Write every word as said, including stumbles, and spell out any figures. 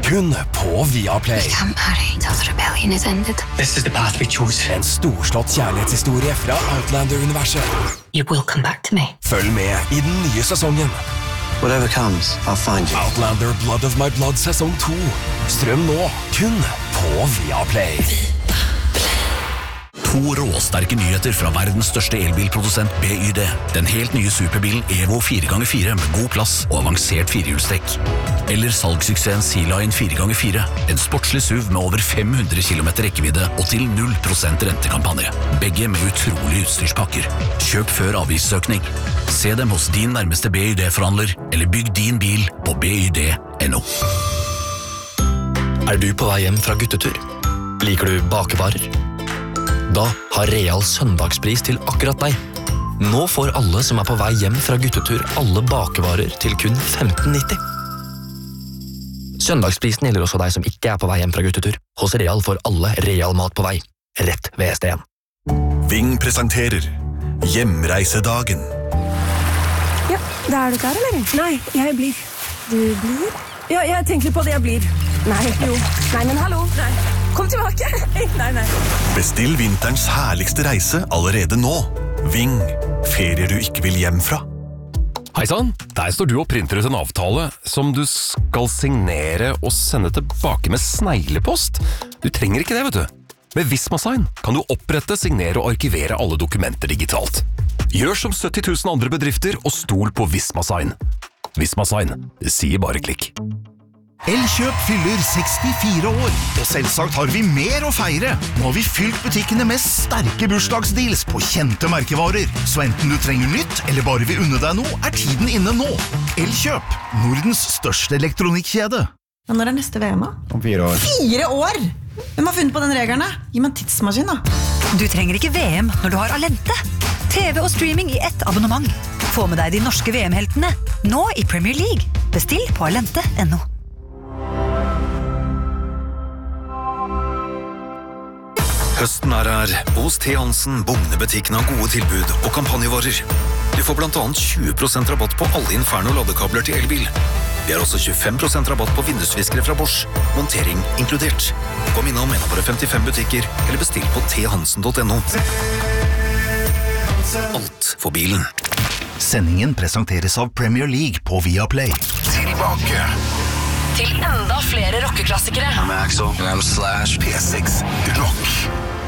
kun på Viaplay. I'm married until the rebellion is ended. This is the path we chose. En storslått kjærlighetshistorie fra Outlander-universet. You will come back to me. Følg med i den nye sesongen. Whatever comes, I'll find you. Outlander Blood of My Blood sesong to. Strøm nå, kun på Viaplay. To råsterke nyheter fra verdens største elbilprodusent B Y D. Den helt nye superbilen Evo fire ganger fire med god plass og avansert firehjulstrekk. Eller salgssuksessen Sea-Line fire ganger fire. En sportslig S U V med over fem hundre kilometer rekkevidde og til null prosent rentekampanje. Begge med utrolige utstyrspakker. Kjøp før avgiftsøkning. Se dem hos din nærmeste B Y D-forhandler, eller bygg din bil på b y d punktum no. Er du på vei hjem fra guttetur? Liker du bakevarer? Da har Real søndagspris til akkurat deg. Nå får alle som er på vei hjem fra guttetur alle bakevarer til kun femten nitti. Søndagsprisen gjelder også deg som ikke er på vei hjem fra guttetur. Hos Real får alle Real mat på vei. Rett ved S D en. Ving presenterer Hjemreisedagen. Ja, da er du klar, eller? Nei, jeg blir. Du blir? Ja, jeg tenker på det jeg blir. Nei, jo. Nei, men hallo. Nei. Kom tilbake. Nei, nei. Bestill vinterens herligste reise allerede nå. Ving. Ferier du ikke vil hjem fra. Hei sann, der står du og printer ut en avtale som du skal signere og sende tilbake med sneglepost. Du trenger ikke det, vet du. Med Visma-sign kan du opprette, signere og arkivere alle dokumenter digitalt. Gjør som sytti tusen andre bedrifter og stol på Visma-sign. Visma-sign, det sier bare klikk. Elkjøp fyller sekstifire år, og selvsagt har vi mer å feire. Nå har vi fylt butikkene med sterke bursdagsdeals på kjente merkevarer. Så enten du trenger nytt, eller bare vil unne deg noe, er tiden inne nå. Elkjøp, Nordens største elektronikkjede. Ja, når er neste V M da? Om fire år. Fire år? Hvem har funnet på den regelen da? Gi meg en tidsmaskin da. Du trenger ikke V M når du har Alente. T V og streaming i ett abonnement. Få med deg de norske V M-heltene, nå i Premier League. Bestill på alente punktum no. Høsten er her, og hos T. Hansen Bugnebutikken har gode tilbud og kampanjevarer. Du får blant annet tjue prosent rabatt på alle Inferno ladekabler til elbil. Vi har også tjuefem prosent rabatt på vindusviskere fra Bosch, montering inkludert. Kom innom en av våre femtifem butikker, eller bestill på t hansen punktum no. Alt for bilen. Sendingen presenteres av Premier League på Viaplay. Tilbake. Til enda flere rockeklassikere. I'm Axel. And I'm Slash. P seks Rock.